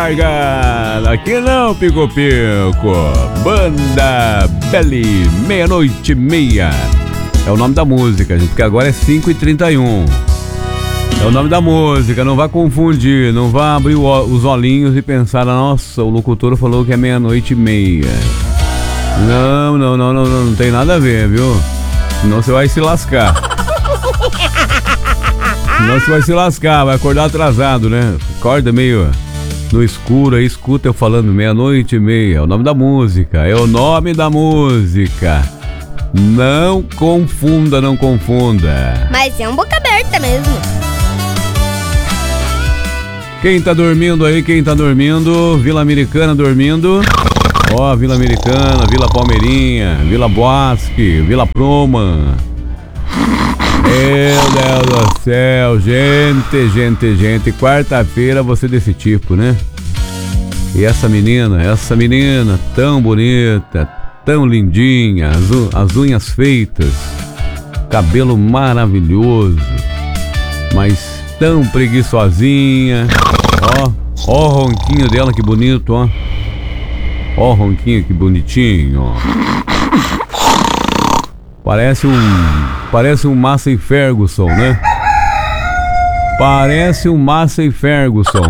largada. Aqui não, Pico-Pico. Banda Belly, 00:30. É o nome da música, gente, porque agora é 5h31. É o nome da música, não vá confundir, não vá abrir os olhinhos e pensar, nossa, o locutor falou que é 00:30. Não tem nada a ver, viu? Senão você vai se lascar. Senão você vai se lascar, vai acordar atrasado, né? Acorda meio no escuro aí, escuta eu falando 00:30. É o nome da música, é o nome da música. Não confunda, não confunda. Mas é um boca aberta mesmo. Quem tá dormindo aí, quem tá dormindo? Vila Americana dormindo. Ó, Vila Americana, Vila Palmeirinha, Vila Bosque, Vila Proma. Meu Deus do céu, gente. Quarta-feira você desse tipo, né? E essa menina tão bonita, tão lindinha, as unhas feitas, cabelo maravilhoso, mas tão preguiçosinha. Ó o ronquinho dela, que bonito, ó. Ó o ronquinho, que bonitinho, ó. Parece um Massey Ferguson, né? Parece um Massey Ferguson.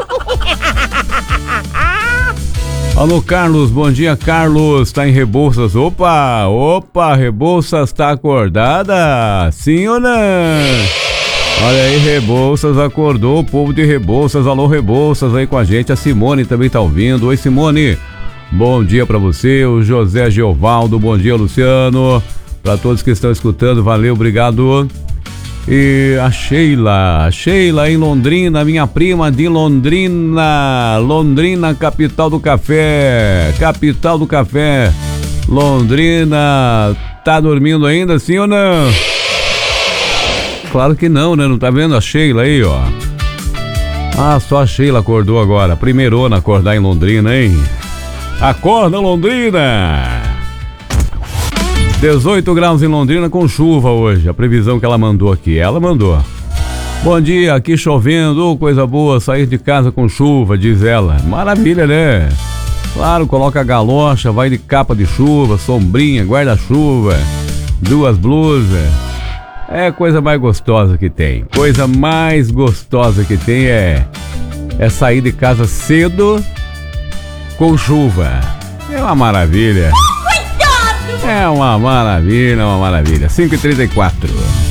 Alô, Carlos, bom dia, Carlos. Tá em Rebouças. Opa, Rebouças tá acordada? Sim ou não? Olha aí, Rebouças acordou, o povo de Rebouças. Alô, Rebouças aí com a gente. A Simone também tá ouvindo. Oi, Simone. Bom dia pra você. O José Geovaldo, bom dia, Luciano. Pra todos que estão escutando, valeu, obrigado. E a Sheila em Londrina, minha prima de Londrina. Londrina, capital do café. Londrina, tá dormindo ainda, sim ou não? Claro que não, né? Não tá vendo a Sheila aí, ó? Ah, só a Sheila acordou agora. Primeirona acordar em Londrina, hein? Acorda, Londrina! 18 graus em Londrina com chuva hoje. A previsão que ela mandou aqui. Ela mandou. Bom dia, aqui chovendo. Coisa boa, sair de casa com chuva, diz ela. Maravilha, né? Claro, coloca a galocha, vai de capa de chuva, sombrinha, guarda-chuva, 2 blusas. É coisa mais gostosa que tem. Coisa mais gostosa que tem é sair de casa cedo com chuva. É uma maravilha. É uma maravilha. 5h34.